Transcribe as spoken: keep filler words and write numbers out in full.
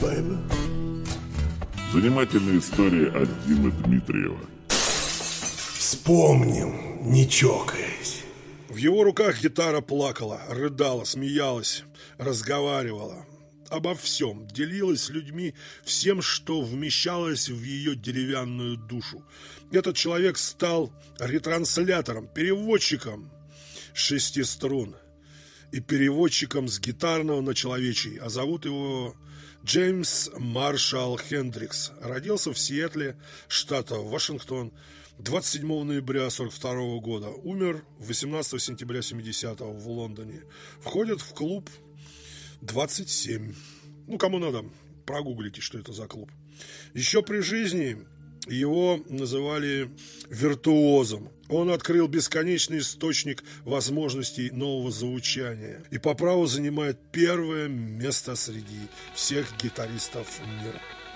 baby. Занимательная история от Димы Дмитриева. Вспомним, не чокаясь. В его руках гитара плакала, рыдала, смеялась, разговаривала. Обо всем, делилась с людьми всем, что вмещалось в ее деревянную душу. Этот человек стал ретранслятором, переводчиком шести струн и переводчиком с гитарного на человечий, а зовут его Джеймс Маршалл Хендрикс. Родился в Сиэтле, штата Вашингтон, двадцать седьмого ноября сорок второго года. Умер восемнадцатого сентября семидесятого в Лондоне. Входит в клуб двадцать семь. Ну, кому надо, прогуглите, что это за клуб. Еще при жизни его называли виртуозом. Он открыл бесконечный источник возможностей нового звучания и по праву занимает первое место среди всех гитаристов мира.